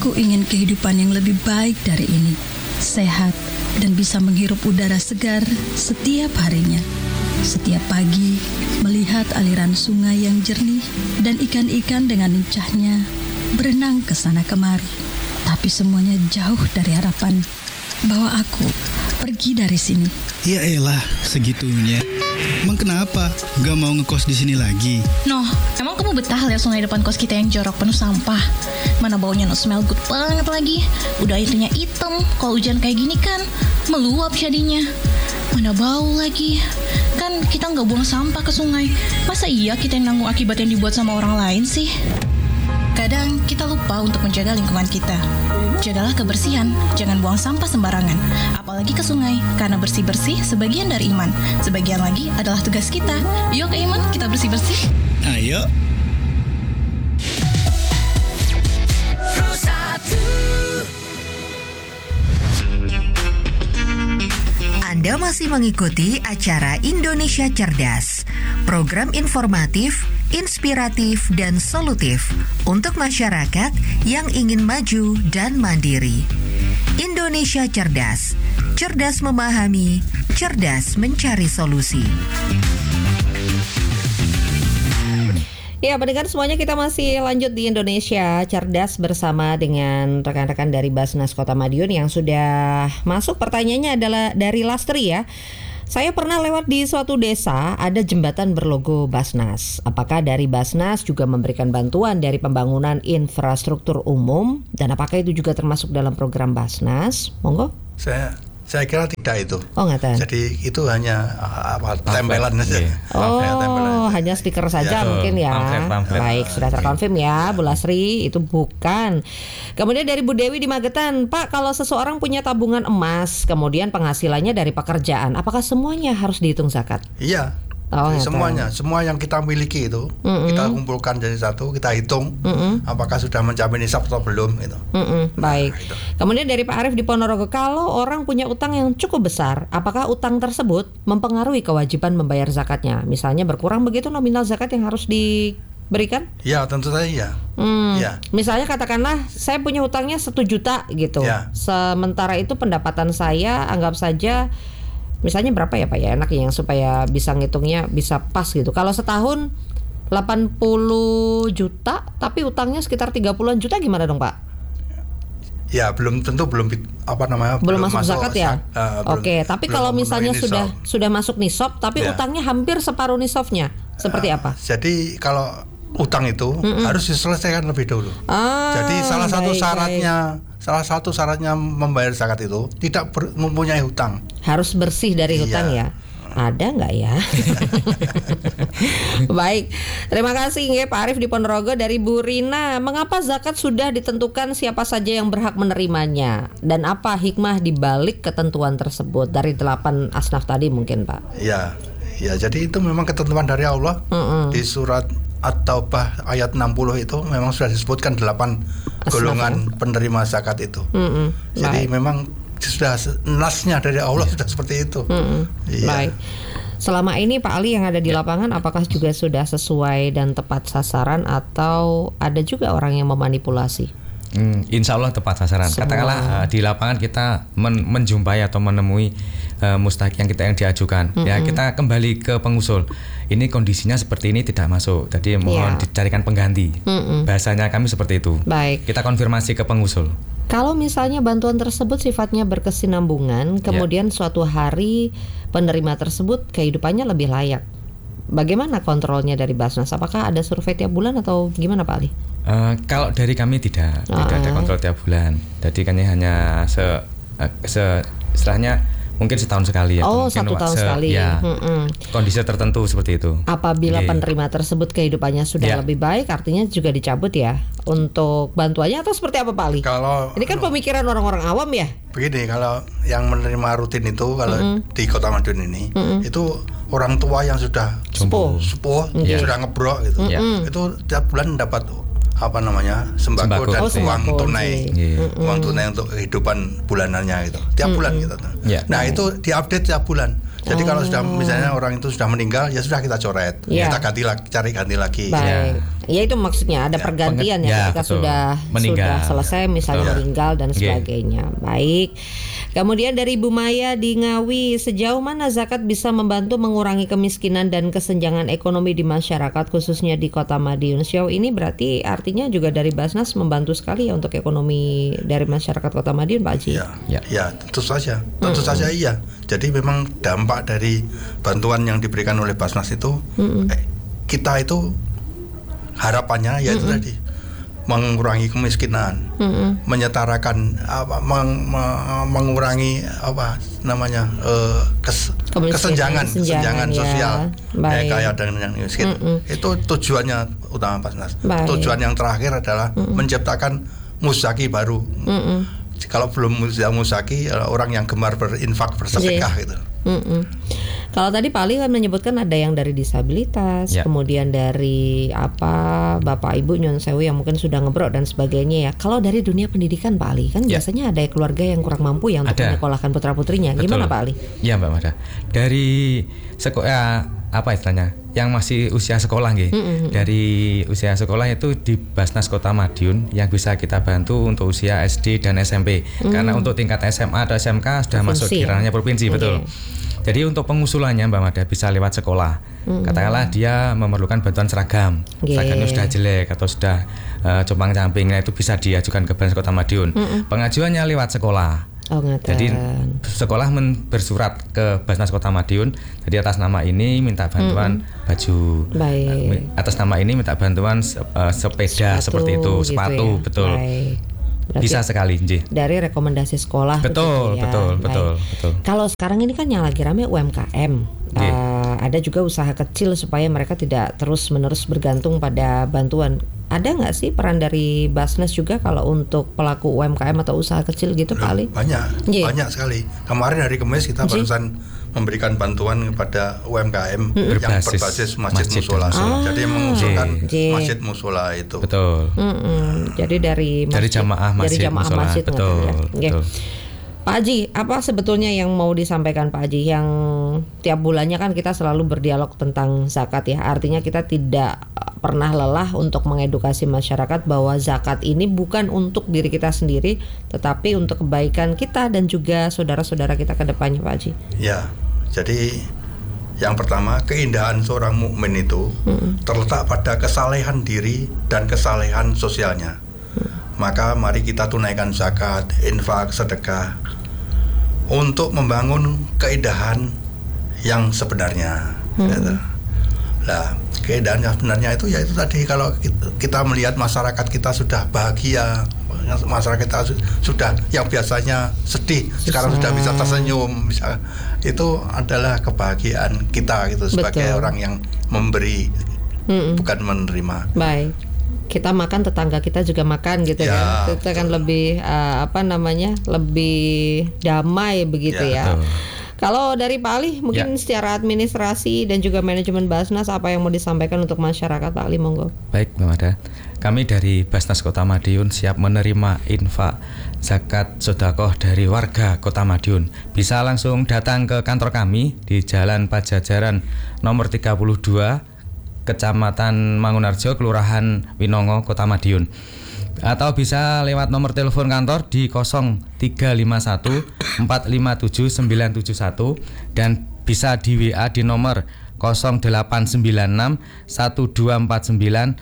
Aku ingin kehidupan yang lebih baik dari ini, sehat dan bisa menghirup udara segar setiap harinya. Setiap pagi, melihat aliran sungai yang jernih dan ikan-ikan dengan lincahnya berenang ke sana kemari. Tapi semuanya jauh dari harapan bahwa aku pergi dari sini. Ya elah, segitunya. Emang kenapa? Gak mau ngekos di sini lagi? Noh, emang kamu betah lihat sungai depan kos kita yang jorok penuh sampah? Mana baunya no smell good banget lagi. Udah airnya hitam, kalau hujan kayak gini kan meluap jadinya. Mana bau lagi. Kan kita nggak buang sampah ke sungai. Masa iya kita yang nanggung akibat yang dibuat sama orang lain sih? Kadang kita lupa untuk menjaga lingkungan kita. Jagalah kebersihan, jangan buang sampah sembarangan. Apalagi ke sungai, karena bersih-bersih sebagian dari iman. Sebagian lagi adalah tugas kita. Yuk ke Iman, kita bersih-bersih. Ayo. Anda masih mengikuti acara Indonesia Cerdas, program informatif, inspiratif, dan solutif untuk masyarakat yang ingin maju dan mandiri. Indonesia Cerdas, cerdas memahami, cerdas mencari solusi. Ya, pendengar semuanya, kita masih lanjut di Indonesia Cerdas bersama dengan rekan-rekan dari Basnas Kota Madiun yang sudah masuk. Pertanyaannya adalah dari Lastri ya. Saya pernah lewat di suatu desa, ada jembatan berlogo Basnas. Apakah dari Basnas juga memberikan bantuan dari pembangunan infrastruktur umum? Dan apakah itu juga termasuk dalam program Basnas? Monggo. Saya kira tidak itu. Oh, nggak tahu. Jadi itu hanya tempelan saja. Oh, hanya stiker saja mungkin ya. Pamflet. Baik, sudah terkonfirm ya, Bu Lasri, itu bukan. Kemudian dari Bu Dewi di Magetan, Pak, kalau seseorang punya tabungan emas, kemudian penghasilannya dari pekerjaan, apakah semuanya harus dihitung zakat? Iya. Oh, semuanya, semua yang kita miliki itu kita kumpulkan jadi satu, kita hitung apakah sudah mencapai nisab atau belum itu. Baik. Nah, gitu. Kemudian dari Pak Arief di Ponorogo, kalau orang punya utang yang cukup besar, apakah utang tersebut mempengaruhi kewajiban membayar zakatnya? Misalnya berkurang begitu nominal zakat yang harus diberikan? Ya, tentu saja ya. Ya. Misalnya katakanlah saya punya utangnya 1 juta gitu. Ya. Sementara itu pendapatan saya anggap saja misalnya berapa ya Pak ya, enak yang supaya bisa ngitungnya bisa pas gitu. Kalau setahun 80 juta tapi utangnya sekitar 30-an juta gimana dong Pak? Ya, belum masuk zakat ya? Oke, tapi kalau misalnya sudah masuk nisab tapi utangnya hampir separuh nisabnya, seperti apa? Jadi kalau utang itu harus diselesaikan lebih dulu. Jadi salah satu syaratnya membayar zakat itu tidak mempunyai hutang. Harus bersih dari hutang ya. Ada nggak ya? Baik, terima kasih ya Pak Arief di Ponorogo. Dari Bu Rina, mengapa zakat sudah ditentukan siapa saja yang berhak menerimanya? Dan apa hikmah di balik ketentuan tersebut? Dari 8 asnaf tadi mungkin Pak. Ya, jadi itu memang ketentuan dari Allah. Di surat At-Taubah ayat 60 itu memang sudah disebutkan 8 golongan penerima zakat itu. Jadi memang sudah nasnya dari Allah sudah seperti itu. Baik. Selama ini Pak Ali yang ada di lapangan, apakah juga sudah sesuai dan tepat sasaran atau ada juga orang yang memanipulasi? Insya Allah tepat sasaran. Katakanlah di lapangan kita menjumpai atau menemui mustahik yang diajukan. Ya, kita kembali ke pengusul. Ini kondisinya seperti ini tidak masuk. Jadi mohon dicarikan pengganti. Bahasanya kami seperti itu. Baik. Kita konfirmasi ke pengusul. Kalau misalnya bantuan tersebut sifatnya berkesinambungan, kemudian suatu hari penerima tersebut kehidupannya lebih layak, bagaimana kontrolnya dari Basnas? Apakah ada survei tiap bulan atau gimana Pak Ali? Kalau dari kami tidak ada kontrol tiap bulan. Jadi kan hanya istilahnya mungkin setahun sekali ya. Oh, 1 tahun sekali. Ya, kondisi tertentu seperti itu. Apabila penerima tersebut kehidupannya sudah lebih baik, artinya juga dicabut ya untuk bantuannya atau seperti apa Pak Ali? Ini kan pemikiran orang-orang awam ya. Begini, kalau yang menerima rutin itu kalau di Kota Madiun ini itu orang tua yang sudah sepuh, sudah ngebrok gitu. Itu tiap bulan dapat sembako dan uang tunai. Uang tunai untuk kehidupan bulanannya gitu. Tiap bulan gitu. Nah, itu diupdate tiap bulan. Jadi kalau sudah misalnya orang itu sudah meninggal, ya sudah kita coret. Kita cari ganti lagi. Ya itu maksudnya ada pergantian ya ketika betul. sudah selesai misalnya meninggal dan Okay. sebagainya. Baik. Kemudian dari Bu Maya di Ngawi, sejauh mana zakat bisa membantu mengurangi kemiskinan dan kesenjangan ekonomi di masyarakat khususnya di Kota Madiun? Sejauh ini berarti artinya juga dari Basnas membantu sekali ya untuk ekonomi dari masyarakat Kota Madiun, Pak Haji. Ya, tentu saja. Tentu saja iya. Jadi memang dampak dari bantuan yang diberikan oleh Basnas itu kita itu harapannya yaitu tadi mengurangi kemiskinan, menyetarakan mengurangi kesenjangan sosial kaya dan yang miskin. Itu tujuannya utama Basnas. Tujuan yang terakhir adalah menciptakan muzaki baru. Kalau belum muzaki, orang yang gemar berinfak bersedekah gitu. Kalau tadi Pak Ali kan menyebutkan ada yang dari disabilitas, kemudian dari Bapak Ibu Nyon Sewu yang mungkin sudah ngebrok dan sebagainya ya. Kalau dari dunia pendidikan Pak Ali kan biasanya ada keluarga yang kurang mampu yang untuk menyekolahkan putra-putrinya. Gimana Pak Ali? Iya Mbak Mada. Dari sekolah istilahnya yang masih usia sekolah dari usia sekolah itu di Basnas Kota Madiun yang bisa kita bantu untuk usia SD dan SMP. Karena untuk tingkat SMA atau SMK sudah masuk di ranahnya provinsi, betul. Jadi untuk pengusulannya Mbak Mada bisa lewat sekolah. Katakanlah dia memerlukan bantuan seragamnya sudah jelek atau sudah compang-camping, itu bisa diajukan ke Basnas Kota Madiun. Pengajuannya lewat sekolah. Jadi sekolah bersurat ke Basnas Kota Madiun, jadi atas nama ini minta bantuan baju, atas nama ini minta bantuan sepeda seperti itu, sepatu, betul. Berarti bisa sekali, dari rekomendasi sekolah. Betul. Kalau sekarang ini kan yang lagi rame UMKM, ada juga usaha kecil supaya mereka tidak terus-menerus bergantung pada bantuan. Ada nggak sih peran dari Basnas juga kalau untuk pelaku UMKM atau usaha kecil gitu, Pak Ali? Banyak sekali. Kemarin hari Kamis kita barusan memberikan bantuan kepada UMKM yang berbasis masjid musola. Jadi yang mengusulkan masjid musola itu. Betul. Jadi dari jamaah masjid, betul. Pak Haji, apa sebetulnya yang mau disampaikan Pak Haji? Yang tiap bulannya kan kita selalu berdialog tentang zakat ya. Artinya kita tidak pernah lelah untuk mengedukasi masyarakat bahwa zakat ini bukan untuk diri kita sendiri, tetapi untuk kebaikan kita dan juga saudara-saudara kita ke depannya, Pak Haji. Ya, jadi yang pertama, keindahan seorang mukmin itu terletak pada kesalehan diri dan kesalehan sosialnya. Maka mari kita tunaikan zakat, infak, sedekah untuk membangun keindahan yang sebenarnya. Nah, keindahan yang sebenarnya itu yaitu tadi, kalau kita melihat masyarakat kita sudah bahagia, masyarakat kita sudah yang biasanya sedih sekarang sudah bisa tersenyum, itu adalah kebahagiaan kita gitu sebagai orang yang memberi, bukan menerima. Baik. Kita makan, tetangga kita juga makan gitu ya. Kita kan lebih lebih damai begitu ya. Betul. Kalau dari Pak Ali mungkin secara administrasi dan juga manajemen Basnas, apa yang mau disampaikan untuk masyarakat, Pak Ali, monggo. Baik Mbak Mada, kami dari Basnas Kota Madiun siap menerima infak zakat sedekah dari warga Kota Madiun. Bisa langsung datang ke kantor kami di Jalan Pajajaran nomor 32, Kecamatan Mangunarjo, Kelurahan Winongo, Kota Madiun. Atau bisa lewat nomor telepon kantor di 0351 457 971 dan bisa di WA di nomor 0896 1249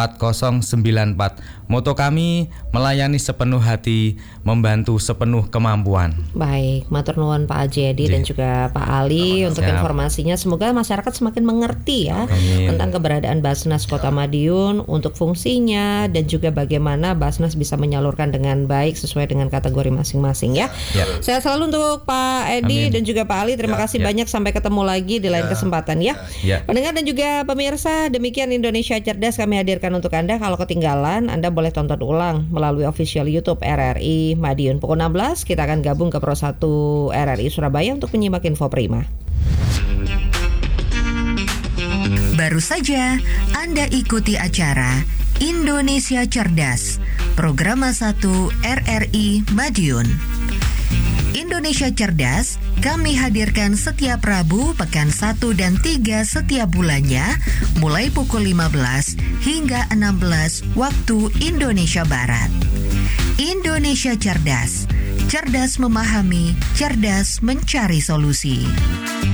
4094. Moto kami melayani sepenuh hati, membantu sepenuh kemampuan. Baik, matur nuwun Pak Haji Edi dan juga Pak Ali untuk informasinya. Semoga masyarakat semakin mengerti ya tentang keberadaan Basnas Kota Madiun, untuk fungsinya dan juga bagaimana Basnas bisa menyalurkan dengan baik sesuai dengan kategori masing-masing ya. Sehat selalu untuk Pak Edi dan juga Pak Ali. Terima kasih banyak, sampai ketemu lagi di lain kesempatan ya. Pendengar dan juga pemirsa, demikian Indonesia Cerdas kami hadirkan untuk Anda. Kalau ketinggalan, Anda boleh tonton ulang melalui official YouTube RRI Madiun. Pukul 16 kita akan gabung ke Pro 1 RRI Surabaya untuk menyimak info prima. Baru saja Anda ikuti acara Indonesia Cerdas, program 1 RRI Madiun. Indonesia Cerdas kami hadirkan setiap Rabu pekan 1 dan 3 setiap bulannya mulai pukul 15 hingga 16 waktu Indonesia Barat. Indonesia Cerdas, cerdas memahami, cerdas mencari solusi.